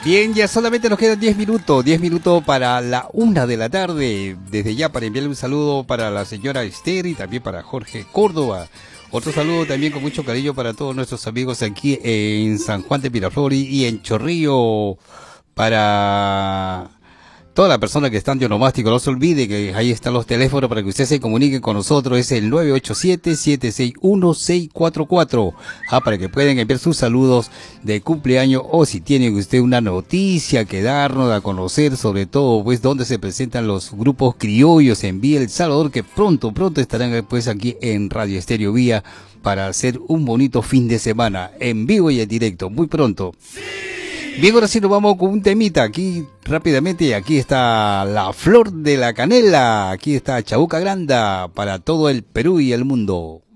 Bien, ya solamente nos quedan 10 minutos para la 1 de la tarde. Desde ya para enviarle un saludo para la señora Esther y también para Jorge Córdoba. Otro saludo también con mucho cariño para todos nuestros amigos aquí en San Juan de Miraflores y en Chorrillo. Para toda la persona que está en Onomástico, no se olvide que ahí están los teléfonos para que usted se comunique con nosotros. Es el 987-761-644. Para que puedan enviar sus saludos de cumpleaños o si tiene usted una noticia que darnos a conocer, sobre todo pues donde se presentan los grupos criollos en Villa El Salvador, que pronto estarán pues aquí en Radio Estéreo Vía para hacer un bonito fin de semana en vivo y en directo, muy pronto. Bien, ahora sí nos vamos con un temita aquí rápidamente. Aquí está La Flor de la Canela, aquí está Chabuca Granda para todo el Perú y el mundo.